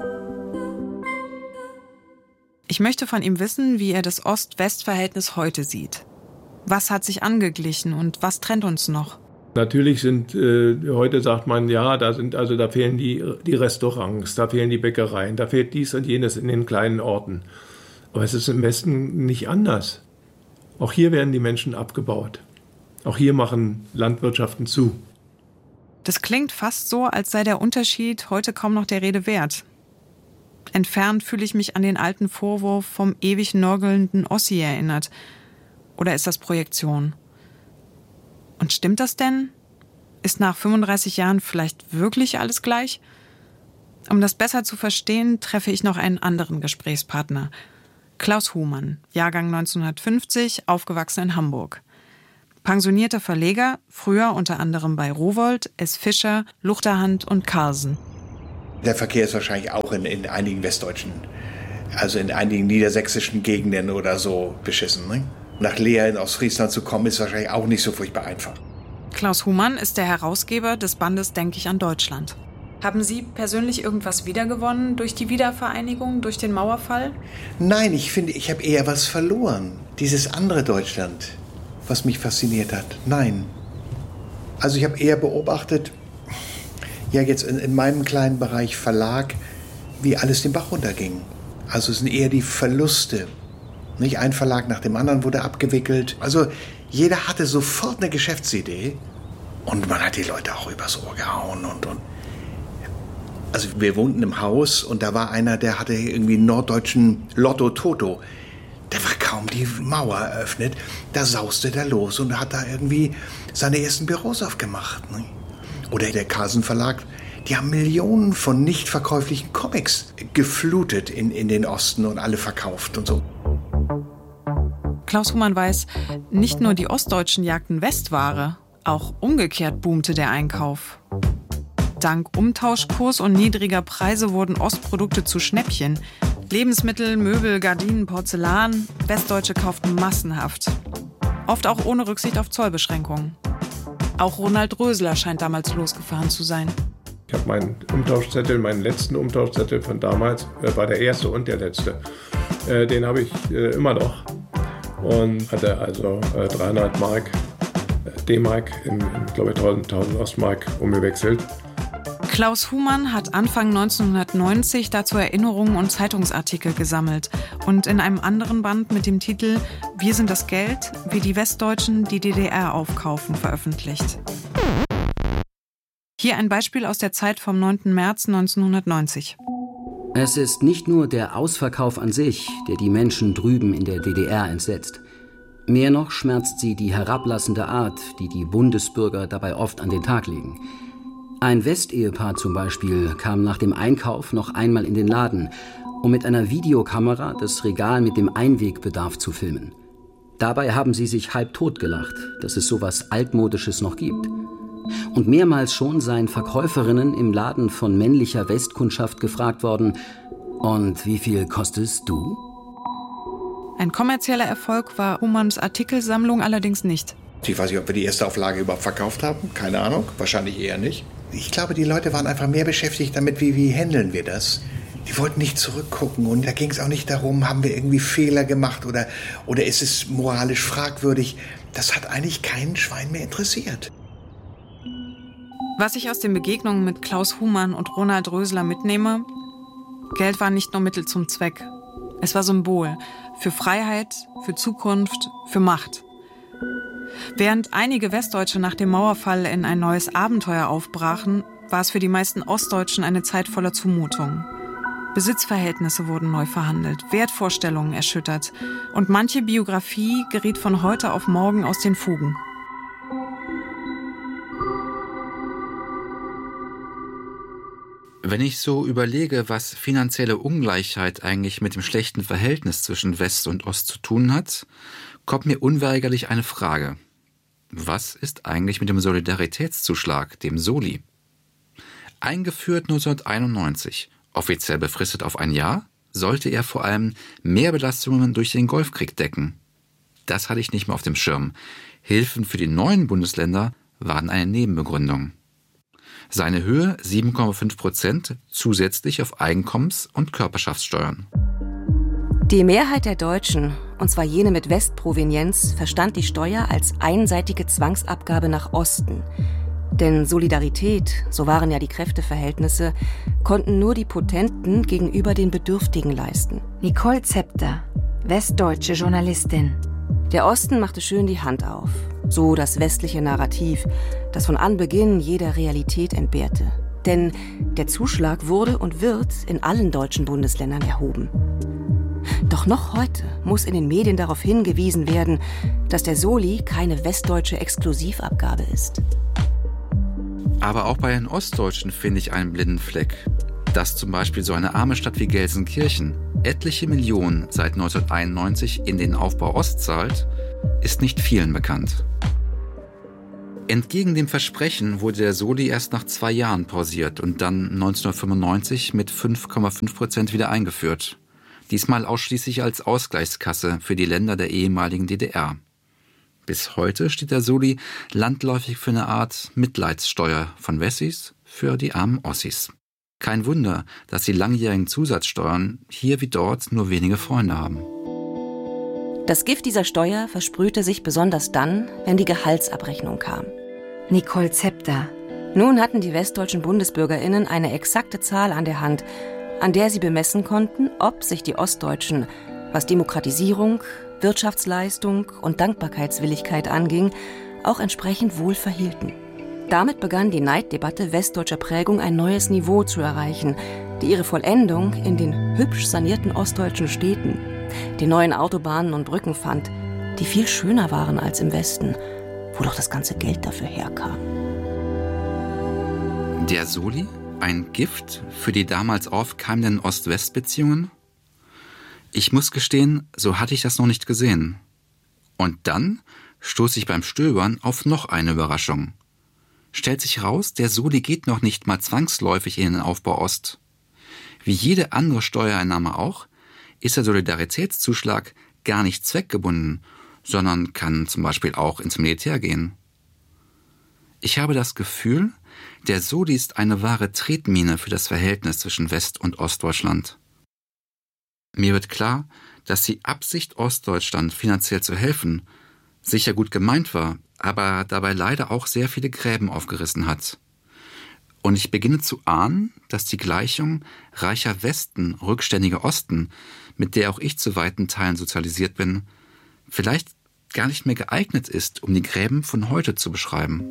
Ich möchte von ihm wissen, wie er das Ost-West-Verhältnis heute sieht. Was hat sich angeglichen und was trennt uns noch? Natürlich sind, heute sagt man, ja, da fehlen die Restaurants, da fehlen die Bäckereien, da fehlt dies und jenes in den kleinen Orten. Aber es ist im Westen nicht anders. Auch hier werden die Menschen abgebaut. Auch hier machen Landwirtschaften zu. Das klingt fast so, als sei der Unterschied heute kaum noch der Rede wert. Entfernt fühle ich mich an den alten Vorwurf vom ewig nörgelnden Ossi erinnert. Oder ist das Projektion? Und stimmt das denn? Ist nach 35 Jahren vielleicht wirklich alles gleich? Um das besser zu verstehen, treffe ich noch einen anderen Gesprächspartner. Klaus Humann, Jahrgang 1950, aufgewachsen in Hamburg. Pensionierter Verleger, früher unter anderem bei Rowohlt, S. Fischer, Luchterhand und Carlsen. Der Verkehr ist wahrscheinlich auch in einigen westdeutschen, also in einigen niedersächsischen Gegenden oder so beschissen. Ne? Nach Leer in Ostfriesland zu kommen, ist wahrscheinlich auch nicht so furchtbar einfach. Klaus Humann ist der Herausgeber des Bandes Denk ich an Deutschland. Haben Sie persönlich irgendwas wiedergewonnen durch die Wiedervereinigung, durch den Mauerfall? Nein, ich finde, ich habe eher was verloren. Dieses andere Deutschland, was mich fasziniert hat. Nein. Also ich habe eher beobachtet, ja jetzt in meinem kleinen Bereich Verlag, wie alles den Bach runterging. Also es sind eher die Verluste. Nicht ein Verlag nach dem anderen wurde abgewickelt. Also jeder hatte sofort eine Geschäftsidee und man hat die Leute auch übers Ohr gehauen und. Also wir wohnten im Haus und da war einer, der hatte irgendwie einen norddeutschen Lotto-Toto. Der war kaum die Mauer eröffnet, da sauste der los und hat da irgendwie seine ersten Büros aufgemacht. Ne? Oder der Carlsen Verlag, die haben Millionen von nicht verkäuflichen Comics geflutet in den Osten und alle verkauft und so. Klaus Humann weiß, nicht nur die Ostdeutschen jagten Westware, auch umgekehrt boomte der Einkauf. Dank Umtauschkurs und niedriger Preise wurden Ostprodukte zu Schnäppchen. Lebensmittel, Möbel, Gardinen, Porzellan, Westdeutsche kauften massenhaft. Oft auch ohne Rücksicht auf Zollbeschränkungen. Auch Ronald Rösler scheint damals losgefahren zu sein. Ich habe meinen letzten Umtauschzettel von damals, war der erste und der letzte. Den habe ich immer noch und hatte also 300 Mark, D-Mark in glaube ich 1000 Ostmark umgewechselt. Klaus Humann hat Anfang 1990 dazu Erinnerungen und Zeitungsartikel gesammelt und in einem anderen Band mit dem Titel »Wir sind das Geld, wie die Westdeutschen die DDR aufkaufen« veröffentlicht. Hier ein Beispiel aus der Zeit vom 9. März 1990. Es ist nicht nur der Ausverkauf an sich, der die Menschen drüben in der DDR entsetzt. Mehr noch schmerzt sie die herablassende Art, die die Bundesbürger dabei oft an den Tag legen. Ein Westehepaar zum Beispiel kam nach dem Einkauf noch einmal in den Laden, um mit einer Videokamera das Regal mit dem Einwegbedarf zu filmen. Dabei haben sie sich halb tot gelacht, dass es sowas Altmodisches noch gibt. Und mehrmals schon seien Verkäuferinnen im Laden von männlicher Westkundschaft gefragt worden, und wie viel kostest du? Ein kommerzieller Erfolg war Humanns Artikelsammlung allerdings nicht. Ich weiß nicht, ob wir die erste Auflage überhaupt verkauft haben. Keine Ahnung, wahrscheinlich eher nicht. Ich glaube, die Leute waren einfach mehr beschäftigt damit, wie handeln wir das. Die wollten nicht zurückgucken und da ging es auch nicht darum, haben wir irgendwie Fehler gemacht oder ist es moralisch fragwürdig. Das hat eigentlich kein Schwein mehr interessiert. Was ich aus den Begegnungen mit Klaus Humann und Ronald Rösler mitnehme, Geld war nicht nur Mittel zum Zweck. Es war Symbol für Freiheit, für Zukunft, für Macht. Während einige Westdeutsche nach dem Mauerfall in ein neues Abenteuer aufbrachen, war es für die meisten Ostdeutschen eine Zeit voller Zumutung. Besitzverhältnisse wurden neu verhandelt, Wertvorstellungen erschüttert und manche Biografie geriet von heute auf morgen aus den Fugen. Wenn ich so überlege, was finanzielle Ungleichheit eigentlich mit dem schlechten Verhältnis zwischen West und Ost zu tun hat, kommt mir unweigerlich eine Frage. Was ist eigentlich mit dem Solidaritätszuschlag, dem Soli? Eingeführt 1991, offiziell befristet auf ein Jahr, sollte er vor allem Mehrbelastungen durch den Golfkrieg decken. Das hatte ich nicht mehr auf dem Schirm. Hilfen für die neuen Bundesländer waren eine Nebenbegründung. Seine Höhe 7,5% zusätzlich auf Einkommens- und Körperschaftssteuern. Die Mehrheit der Deutschen, und zwar jene mit Westprovenienz, verstand die Steuer als einseitige Zwangsabgabe nach Osten. Denn Solidarität, so waren ja die Kräfteverhältnisse, konnten nur die Potenten gegenüber den Bedürftigen leisten. Nicole Zepter, westdeutsche Journalistin. Der Osten machte schön die Hand auf. So das westliche Narrativ, das von Anbeginn jeder Realität entbehrte. Denn der Zuschlag wurde und wird in allen deutschen Bundesländern erhoben. Doch noch heute muss in den Medien darauf hingewiesen werden, dass der Soli keine westdeutsche Exklusivabgabe ist. Aber auch bei den Ostdeutschen finde ich einen blinden Fleck. Dass zum Beispiel so eine arme Stadt wie Gelsenkirchen etliche Millionen seit 1991 in den Aufbau Ost zahlt, ist nicht vielen bekannt. Entgegen dem Versprechen wurde der Soli erst nach 2 Jahren pausiert und dann 1995 mit 5,5% wieder eingeführt. Diesmal ausschließlich als Ausgleichskasse für die Länder der ehemaligen DDR. Bis heute steht der Soli landläufig für eine Art Mitleidssteuer von Wessis für die armen Ossis. Kein Wunder, dass die langjährigen Zusatzsteuern hier wie dort nur wenige Freunde haben. Das Gift dieser Steuer versprühte sich besonders dann, wenn die Gehaltsabrechnung kam. Nicole Zepter. Nun hatten die westdeutschen BundesbürgerInnen eine exakte Zahl an der Hand, an der sie bemessen konnten, ob sich die Ostdeutschen, was Demokratisierung, Wirtschaftsleistung und Dankbarkeitswilligkeit anging, auch entsprechend wohl verhielten. Damit begann die Neiddebatte westdeutscher Prägung ein neues Niveau zu erreichen, die ihre Vollendung in den hübsch sanierten ostdeutschen Städten, den neuen Autobahnen und Brücken fand, die viel schöner waren als im Westen, wo doch das ganze Geld dafür herkam. Der Soli? Ein Gift für die damals aufkeimenden Ost-West-Beziehungen? Ich muss gestehen, so hatte ich das noch nicht gesehen. Und dann stoße ich beim Stöbern auf noch eine Überraschung. Stellt sich raus, der Soli geht noch nicht mal zwangsläufig in den Aufbau Ost. Wie jede andere Steuereinnahme auch, ist der Solidaritätszuschlag gar nicht zweckgebunden, sondern kann zum Beispiel auch ins Militär gehen. Ich habe das Gefühl, der Soli ist eine wahre Tretmine für das Verhältnis zwischen West- und Ostdeutschland. Mir wird klar, dass die Absicht, Ostdeutschland finanziell zu helfen, sicher gut gemeint war, aber dabei leider auch sehr viele Gräben aufgerissen hat. Und ich beginne zu ahnen, dass die Gleichung reicher Westen, rückständiger Osten, mit der auch ich zu weiten Teilen sozialisiert bin, vielleicht gar nicht mehr geeignet ist, um die Gräben von heute zu beschreiben.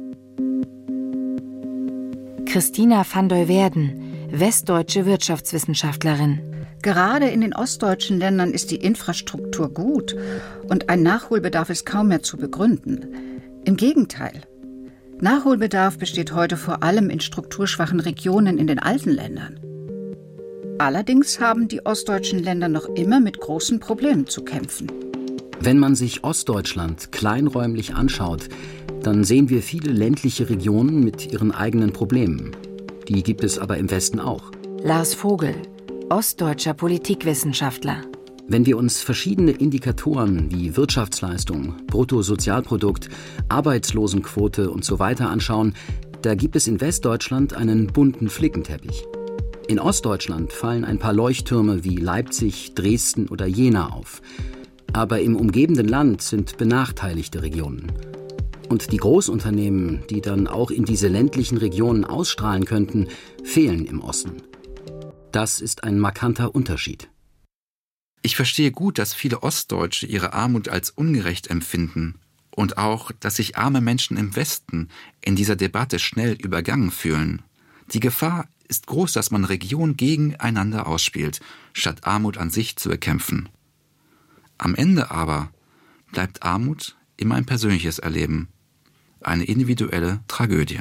Christina van Duyverden, westdeutsche Wirtschaftswissenschaftlerin. Gerade in den ostdeutschen Ländern ist die Infrastruktur gut und ein Nachholbedarf ist kaum mehr zu begründen. Im Gegenteil. Nachholbedarf besteht heute vor allem in strukturschwachen Regionen in den alten Ländern. Allerdings haben die ostdeutschen Länder noch immer mit großen Problemen zu kämpfen. Wenn man sich Ostdeutschland kleinräumlich anschaut, dann sehen wir viele ländliche Regionen mit ihren eigenen Problemen. Die gibt es aber im Westen auch. Lars Vogel, ostdeutscher Politikwissenschaftler. Wenn wir uns verschiedene Indikatoren wie Wirtschaftsleistung, Bruttosozialprodukt, Arbeitslosenquote und so weiter anschauen, da gibt es in Westdeutschland einen bunten Flickenteppich. In Ostdeutschland fallen ein paar Leuchttürme wie Leipzig, Dresden oder Jena auf. Aber im umgebenden Land sind benachteiligte Regionen. Und die Großunternehmen, die dann auch in diese ländlichen Regionen ausstrahlen könnten, fehlen im Osten. Das ist ein markanter Unterschied. Ich verstehe gut, dass viele Ostdeutsche ihre Armut als ungerecht empfinden und auch, dass sich arme Menschen im Westen in dieser Debatte schnell übergangen fühlen. Die Gefahr ist groß, dass man Regionen gegeneinander ausspielt, statt Armut an sich zu bekämpfen. Am Ende aber bleibt Armut immer ein persönliches Erleben, eine individuelle Tragödie.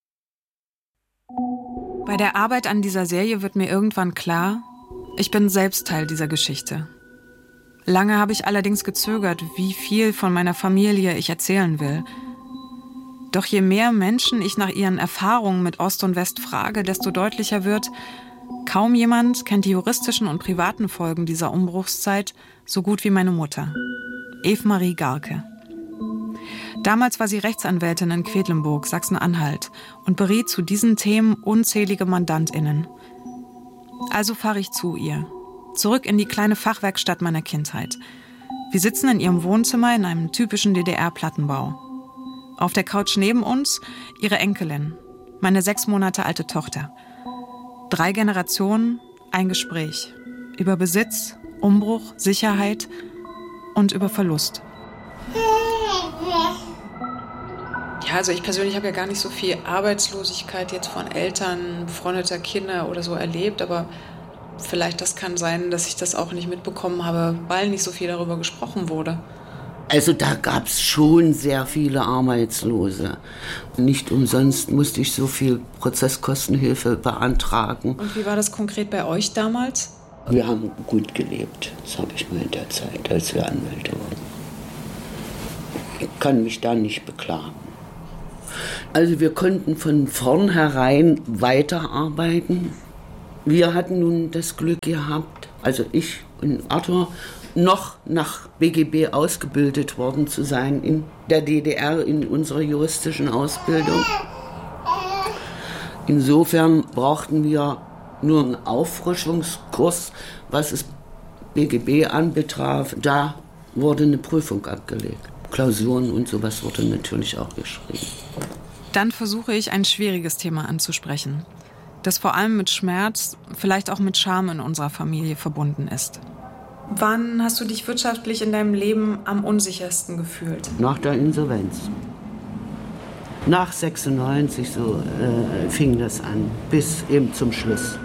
Bei der Arbeit an dieser Serie wird mir irgendwann klar, ich bin selbst Teil dieser Geschichte. Lange habe ich allerdings gezögert, wie viel von meiner Familie ich erzählen will. Doch je mehr Menschen ich nach ihren Erfahrungen mit Ost und West frage, desto deutlicher wird, kaum jemand kennt die juristischen und privaten Folgen dieser Umbruchszeit so gut wie meine Mutter, Eve-Marie Garke. Damals war sie Rechtsanwältin in Quedlinburg, Sachsen-Anhalt und beriet zu diesen Themen unzählige MandantInnen. Also fahre ich zu ihr, zurück in die kleine Fachwerkstatt meiner Kindheit. Wir sitzen in ihrem Wohnzimmer in einem typischen DDR-Plattenbau. Auf der Couch neben uns ihre Enkelin, meine 6 Monate alte Tochter. 3 Generationen, ein Gespräch. Über Besitz, Umbruch, Sicherheit und über Verlust. Ja, also ich persönlich habe ja gar nicht so viel Arbeitslosigkeit jetzt von Eltern, befreundeter Kinder oder so erlebt, aber vielleicht das kann sein, dass ich das auch nicht mitbekommen habe, weil nicht so viel darüber gesprochen wurde. Also da gab es schon sehr viele Arbeitslose. Nicht umsonst musste ich so viel Prozesskostenhilfe beantragen. Und wie war das konkret bei euch damals? Wir haben gut gelebt, sage ich mal, in der Zeit, als wir Anwälte wurden. Ich kann mich da nicht beklagen. Also wir konnten von vornherein weiterarbeiten. Wir hatten nun das Glück gehabt, also ich und Arthur, noch nach BGB ausgebildet worden zu sein in der DDR, in unserer juristischen Ausbildung. Insofern brauchten wir nur einen Auffrischungskurs, was es BGB anbetraf. Da wurde eine Prüfung abgelegt. Klausuren und sowas wurde natürlich auch geschrieben. Dann versuche ich, ein schwieriges Thema anzusprechen, das vor allem mit Schmerz, vielleicht auch mit Scham in unserer Familie verbunden ist. Wann hast du dich wirtschaftlich in deinem Leben am unsichersten gefühlt? Nach der Insolvenz. Nach 96 so fing das an, bis eben zum Schluss.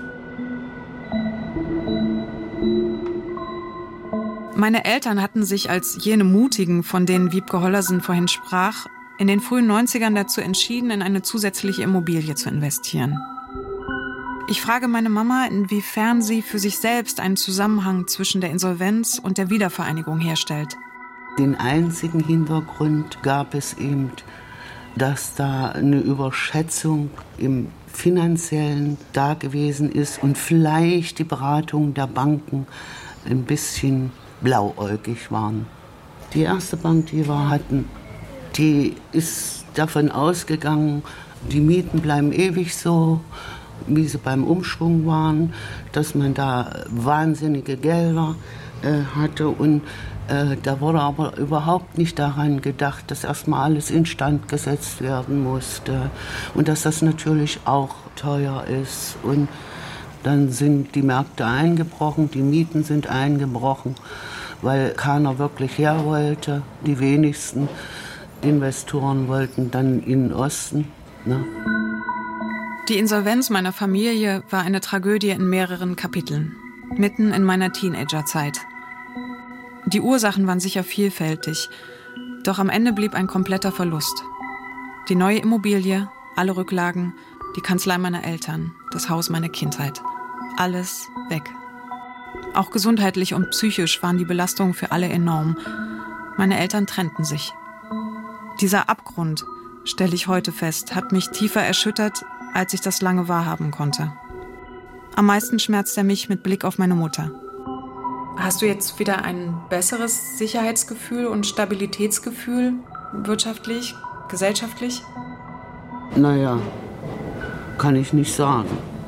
Meine Eltern hatten sich als jene Mutigen, von denen Wiebke Hollersen vorhin sprach, in den frühen 90ern dazu entschieden, in eine zusätzliche Immobilie zu investieren. Ich frage meine Mama, inwiefern sie für sich selbst einen Zusammenhang zwischen der Insolvenz und der Wiedervereinigung herstellt. Den einzigen Hintergrund gab es eben, dass da eine Überschätzung im Finanziellen da gewesen ist und vielleicht die Beratungen der Banken ein bisschen blauäugig waren. Die erste Bank, die wir hatten, die ist davon ausgegangen, die Mieten bleiben ewig so, wie sie beim Umschwung waren, dass man da wahnsinnige Gelder hatte. Und da wurde aber überhaupt nicht daran gedacht, dass erstmal alles instand gesetzt werden musste und dass das natürlich auch teuer ist. Und dann sind die Märkte eingebrochen, die Mieten sind eingebrochen, weil keiner wirklich her wollte. Die wenigsten Investoren wollten dann in den Osten. Ne? Die Insolvenz meiner Familie war eine Tragödie in mehreren Kapiteln, mitten in meiner Teenagerzeit. Die Ursachen waren sicher vielfältig, doch am Ende blieb ein kompletter Verlust. Die neue Immobilie, alle Rücklagen, die Kanzlei meiner Eltern, das Haus meiner Kindheit. Alles weg. Auch gesundheitlich und psychisch waren die Belastungen für alle enorm. Meine Eltern trennten sich. Dieser Abgrund, stelle ich heute fest, hat mich tiefer erschüttert, als ich das lange wahrhaben konnte. Am meisten schmerzt er mich mit Blick auf meine Mutter. Hast du jetzt wieder ein besseres Sicherheitsgefühl und Stabilitätsgefühl, wirtschaftlich, gesellschaftlich? Naja, kann ich nicht sagen,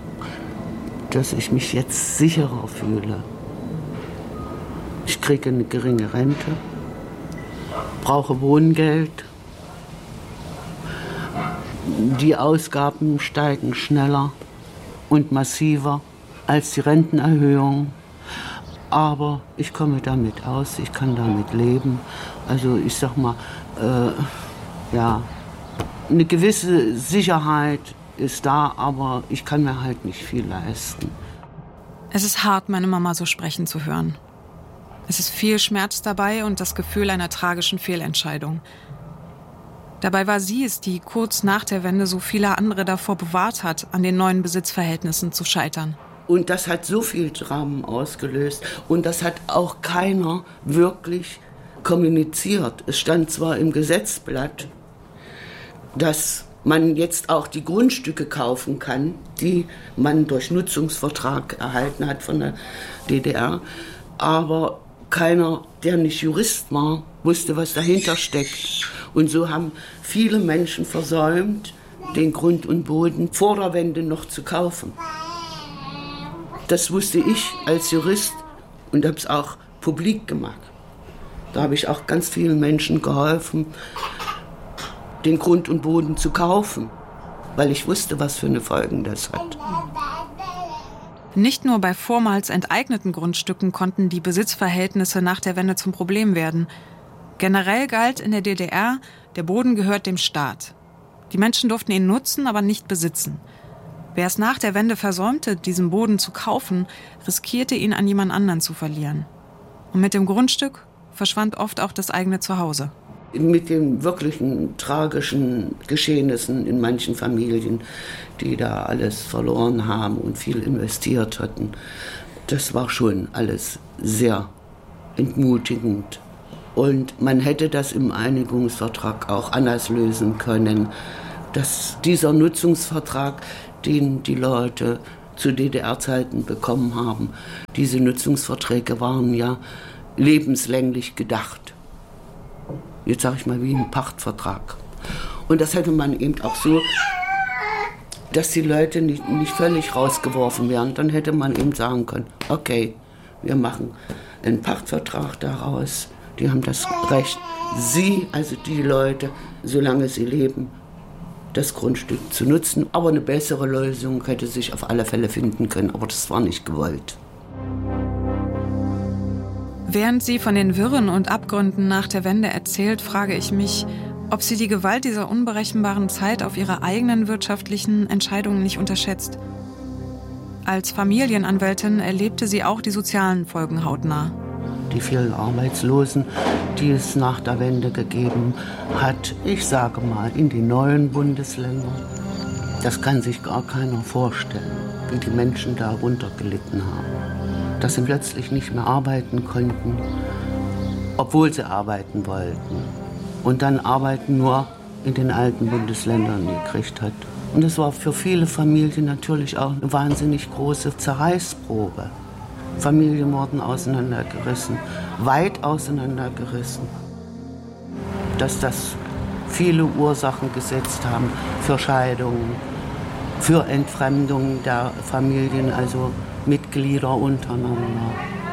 dass ich mich jetzt sicherer fühle. Ich kriege eine geringe Rente, brauche Wohngeld. Die Ausgaben steigen schneller und massiver als die Rentenerhöhung. Aber ich komme damit aus, ich kann damit leben. Also ich sag mal, ja, eine gewisse Sicherheit ist da, aber ich kann mir halt nicht viel leisten. Es ist hart, meine Mama so sprechen zu hören. Es ist viel Schmerz dabei und das Gefühl einer tragischen Fehlentscheidung. Dabei war sie es, die kurz nach der Wende so viele andere davor bewahrt hat, an den neuen Besitzverhältnissen zu scheitern. Und das hat so viel Dramen ausgelöst. Und das hat auch keiner wirklich kommuniziert. Es stand zwar im Gesetzblatt, dass man jetzt auch die Grundstücke kaufen kann, die man durch Nutzungsvertrag erhalten hat von der DDR. Aber keiner, der nicht Jurist war, wusste, was dahinter steckt. Und so haben viele Menschen versäumt, den Grund und Boden vor der Wende noch zu kaufen. Das wusste ich als Jurist und habe es auch publik gemacht. Da habe ich auch ganz vielen Menschen geholfen, den Grund und Boden zu kaufen, weil ich wusste, was für eine Folgen das hat. Nicht nur bei vormals enteigneten Grundstücken konnten die Besitzverhältnisse nach der Wende zum Problem werden. Generell galt in der DDR, der Boden gehört dem Staat. Die Menschen durften ihn nutzen, aber nicht besitzen. Wer es nach der Wende versäumte, diesen Boden zu kaufen, riskierte ihn an jemand anderen zu verlieren. Und mit dem Grundstück verschwand oft auch das eigene Zuhause. Mit den wirklichen tragischen Geschehnissen in manchen Familien, die da alles verloren haben und viel investiert hatten, das war schon alles sehr entmutigend. Und man hätte das im Einigungsvertrag auch anders lösen können, dass dieser Nutzungsvertrag, den die Leute zu DDR-Zeiten bekommen haben, diese Nutzungsverträge waren ja lebenslänglich gedacht. Jetzt sage ich mal wie ein Pachtvertrag. Und das hätte man eben auch so, dass die Leute nicht völlig rausgeworfen werden. Dann hätte man eben sagen können, okay, wir machen einen Pachtvertrag daraus. Die haben das Recht, sie, also die Leute, solange sie leben, das Grundstück zu nutzen. Aber eine bessere Lösung hätte sich auf alle Fälle finden können, aber das war nicht gewollt. Während sie von den Wirren und Abgründen nach der Wende erzählt, frage ich mich, ob sie die Gewalt dieser unberechenbaren Zeit auf ihre eigenen wirtschaftlichen Entscheidungen nicht unterschätzt. Als Familienanwältin erlebte sie auch die sozialen Folgen hautnah. Die vielen Arbeitslosen, die es nach der Wende gegeben hat, ich sage mal, in die neuen Bundesländer, das kann sich gar keiner vorstellen, wie die Menschen darunter gelitten haben. Dass sie plötzlich nicht mehr arbeiten konnten, obwohl sie arbeiten wollten. Und dann Arbeiten nur in den alten Bundesländern gekriegt hat. Und das war für viele Familien natürlich auch eine wahnsinnig große Zerreißprobe. Familien wurden auseinandergerissen, weit auseinandergerissen. Dass das viele Ursachen gesetzt haben für Scheidungen, für Entfremdung der Familien, also Mitglieder untereinander.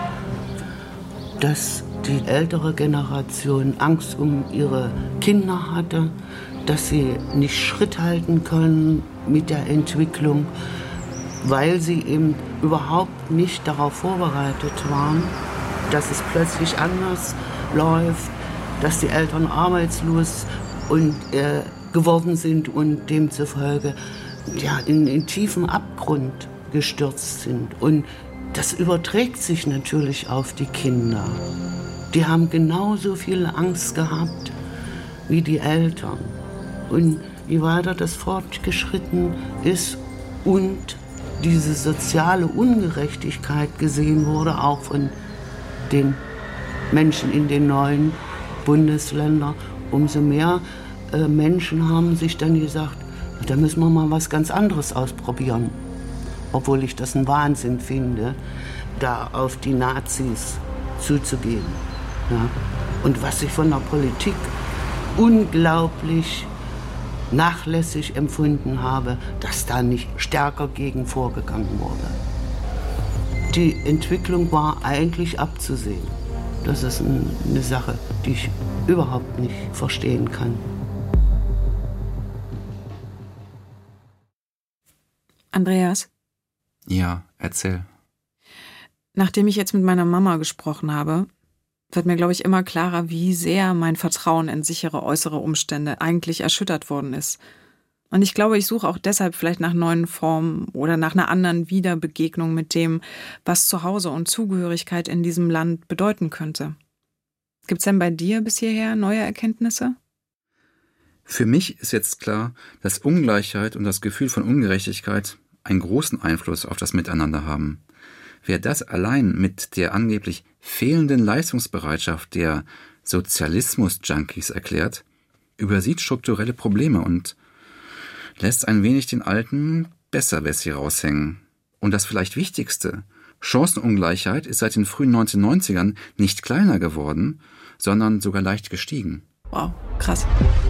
Dass die ältere Generation Angst um ihre Kinder hatte, dass sie nicht Schritt halten können mit der Entwicklung, weil sie eben überhaupt nicht darauf vorbereitet waren, dass es plötzlich anders läuft, dass die Eltern arbeitslos geworden sind und demzufolge ja, in tiefen Abgrund gestürzt sind. Und das überträgt sich natürlich auf die Kinder. Die haben genauso viel Angst gehabt wie die Eltern. Und je weiter das fortgeschritten ist und diese soziale Ungerechtigkeit gesehen wurde, auch von den Menschen in den neuen Bundesländern, umso mehr Menschen haben sich dann gesagt, da müssen wir mal was ganz anderes ausprobieren. Obwohl ich das einen Wahnsinn finde, da auf die Nazis zuzugehen. Ja. Und was ich von der Politik unglaublich nachlässig empfunden habe, dass da nicht stärker gegen vorgegangen wurde. Die Entwicklung war eigentlich abzusehen. Das ist eine Sache, die ich überhaupt nicht verstehen kann. Andreas? Ja, erzähl. Nachdem ich jetzt mit meiner Mama gesprochen habe, wird mir, glaube ich, immer klarer, wie sehr mein Vertrauen in sichere äußere Umstände eigentlich erschüttert worden ist. Und ich glaube, ich suche auch deshalb vielleicht nach neuen Formen oder nach einer anderen Wiederbegegnung mit dem, was Zuhause und Zugehörigkeit in diesem Land bedeuten könnte. Gibt's denn bei dir bis hierher neue Erkenntnisse? Für mich ist jetzt klar, dass Ungleichheit und das Gefühl von Ungerechtigkeit einen großen Einfluss auf das Miteinander haben. Wer das allein mit der angeblich fehlenden Leistungsbereitschaft der Sozialismus-Junkies erklärt, übersieht strukturelle Probleme und lässt ein wenig den alten Besserwessi raushängen. Und das vielleicht Wichtigste, Chancenungleichheit ist seit den frühen 1990ern nicht kleiner geworden, sondern sogar leicht gestiegen. Wow, krass.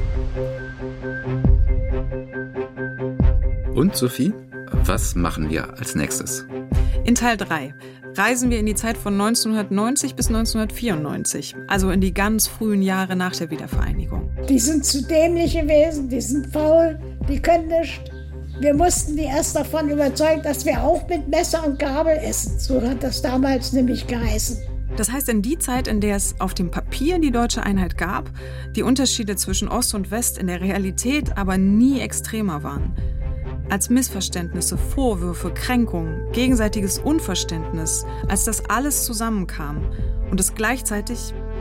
Und Sophie, was machen wir als nächstes? In Teil 3 reisen wir in die Zeit von 1990 bis 1994, also in die ganz frühen Jahre nach der Wiedervereinigung. Die sind zu dämliche Wesen, die sind faul, die können nichts. Wir mussten die erst davon überzeugen, dass wir auch mit Messer und Gabel essen. So hat das damals nämlich geheißen. Das heißt, in die Zeit, in der es auf dem Papier die deutsche Einheit gab, die Unterschiede zwischen Ost und West in der Realität aber nie extremer waren. Als Missverständnisse, Vorwürfe, Kränkungen, gegenseitiges Unverständnis, als das alles zusammenkam und es gleichzeitig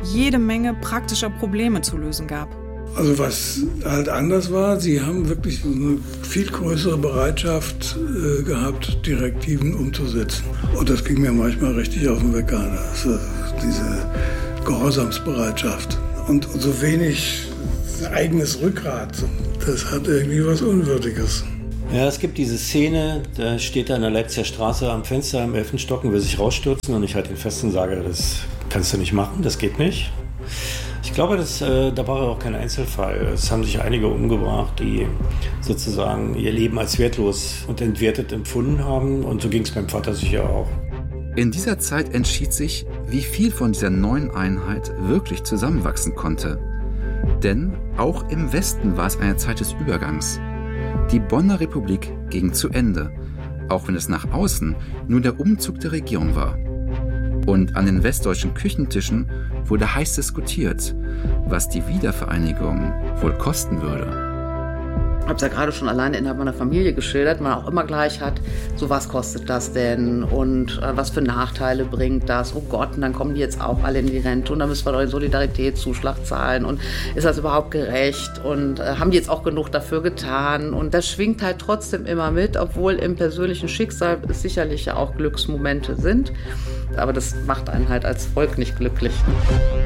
jede Menge praktischer Probleme zu lösen gab. Also was halt anders war, sie haben wirklich eine viel größere Bereitschaft gehabt, Direktiven umzusetzen. Und das ging mir manchmal richtig auf den Wecker. Diese Gehorsamsbereitschaft. Und so wenig eigenes Rückgrat, das hat irgendwie was Unwürdiges. Ja, es gibt diese Szene, da steht er in der Leipziger Straße am Fenster im 11. Stock und will sich rausstürzen und ich halte ihn fest und sage, das kannst du nicht machen, das geht nicht. Ich glaube, da war auch kein Einzelfall. Es haben sich einige umgebracht, die sozusagen ihr Leben als wertlos und entwertet empfunden haben. Und so ging es meinem Vater sicher auch. In dieser Zeit entschied sich, wie viel von dieser neuen Einheit wirklich zusammenwachsen konnte. Denn auch im Westen war es eine Zeit des Übergangs. Die Bonner Republik ging zu Ende, auch wenn es nach außen nur der Umzug der Regierung war. Und an den westdeutschen Küchentischen wurde heiß diskutiert, was die Wiedervereinigung wohl kosten würde. Ich habe es ja gerade schon alleine innerhalb meiner Familie geschildert, man auch immer gleich hat, so was kostet das denn und was für Nachteile bringt das, oh Gott, und dann kommen die jetzt auch alle in die Rente und dann müssen wir doch den Solidaritätszuschlag zahlen und ist das überhaupt gerecht und haben die jetzt auch genug dafür getan und das schwingt halt trotzdem immer mit, obwohl im persönlichen Schicksal es sicherlich ja auch Glücksmomente sind, aber das macht einen halt als Volk nicht glücklich.